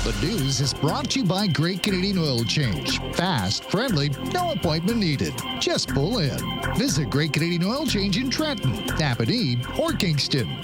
The news is brought to you by Great Canadian Oil Change. Fast, friendly, no appointment needed. Just pull in. Visit Great Canadian Oil Change in Trenton, Napanee, or Kingston.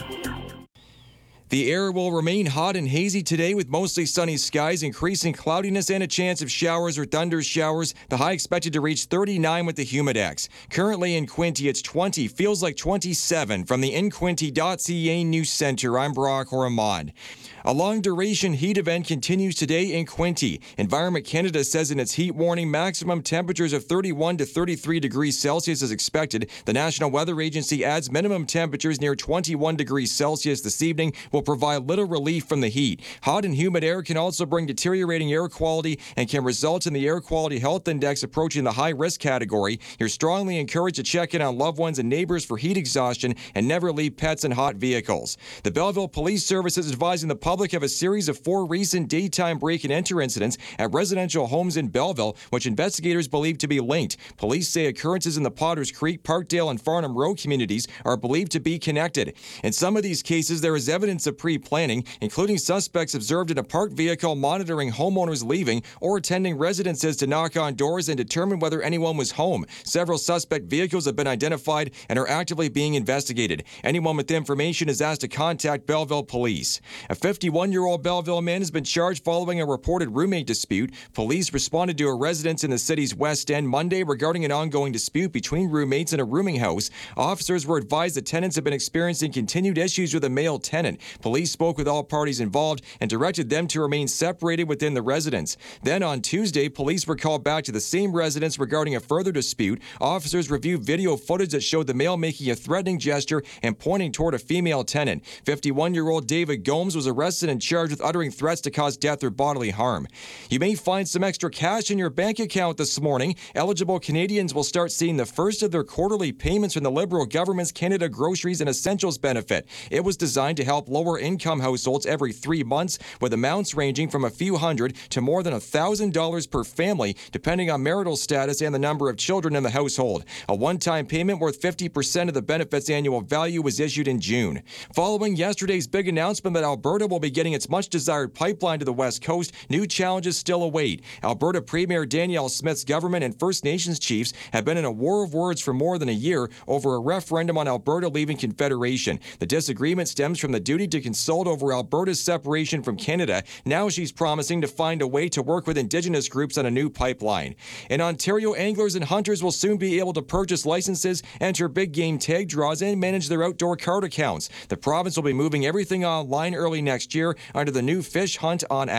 The air will remain hot and hazy today with mostly sunny skies, increasing cloudiness and a chance of showers or thunder showers. The high expected to reach 39 with the humidex. Currently in Quinte, it's 20, feels like 27. From the InQuinte.ca News Center, I'm Brock Ormond. A long-duration heat event continues today in Quinte. Environment Canada says in its heat warning, maximum temperatures of 31 to 33 degrees Celsius is expected. The National Weather Agency adds minimum temperatures near 21 degrees Celsius this evening will provide little relief from the heat. Hot and humid air can also bring deteriorating air quality and can result in the Air Quality Health Index approaching the high-risk category. You're strongly encouraged to check in on loved ones and neighbors for heat exhaustion and never leave pets in hot vehicles. The Belleville Police Service is advising the public of a series of 4 recent daytime break-and-enter incidents at residential homes in Belleville, which investigators believe to be linked. Police say occurrences in the Potters Creek, Parkdale, and Farnham Road communities are believed to be connected. In some of these cases, there is evidence of pre-planning, including suspects observed in a parked vehicle monitoring homeowners leaving or attending residences to knock on doors and determine whether anyone was home. Several suspect vehicles have been identified and are actively being investigated. Anyone with information is asked to contact Belleville Police. A 51-year-old Belleville man has been charged following a reported roommate dispute. Police responded to a residence in the city's West End Monday regarding an ongoing dispute between roommates in a rooming house. Officers were advised the tenants have been experiencing continued issues with a male tenant. Police spoke with all parties involved and directed them to remain separated within the residence. Then on Tuesday, police were called back to the same residence regarding a further dispute. Officers reviewed video footage that showed the male making a threatening gesture and pointing toward a female tenant. 51-year-old David Gomes was arrested and charged with uttering threats to cause death or bodily harm. You may find some extra cash in your bank account this morning. Eligible Canadians will start seeing the first of their quarterly payments from the Liberal government's Canada Groceries and Essentials benefit. It was designed to help lower-income households every 3 months, with amounts ranging from a few hundred to more than $1,000 per family, depending on marital status and the number of children in the household. A one-time payment worth 50% of the benefit's annual value was issued in June. Following yesterday's big announcement that Alberta will be getting its much-desired pipeline to the West Coast, new challenges still await. Alberta Premier Danielle Smith's government and First Nations chiefs have been in a war of words for more than a year over a referendum on Alberta leaving Confederation. The disagreement stems from the duty to consult over Alberta's separation from Canada. Now she's promising to find a way to work with Indigenous groups on a new pipeline. In Ontario, anglers and hunters will soon be able to purchase licenses, enter big game tag draws, and manage their outdoor card accounts. The province will be moving everything online early next year under the new Fish Hunt on app.